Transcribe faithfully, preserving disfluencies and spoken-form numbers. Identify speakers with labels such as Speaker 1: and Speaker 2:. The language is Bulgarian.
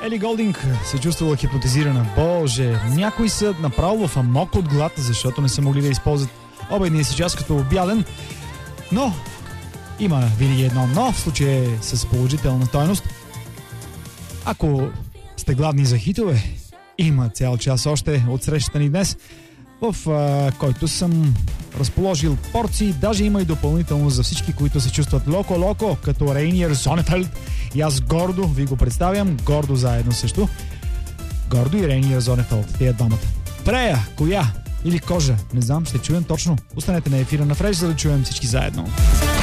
Speaker 1: Ели Голдинг се чувствала хипнотизирана. Боже, някои са направо в амок от глад, защото не са могли да използват обедния си час като обяден. Но има винаги едно но, в случай с положителна стойност. Ако сте гладни за хитове, има цял час още от срещата ни днес, в а, който съм разположил порции. Даже има и допълнително за всички, които се чувстват локо-локо, като Рейниер Зонефелд. И аз гордо ви го представям, гордо заедно също. Гордо и Рейниер Зонефелд, тия двамата. Прея, коя или кожа, не знам, ще чуем точно. Останете на ефира на Фреш, за да чуем всички заедно.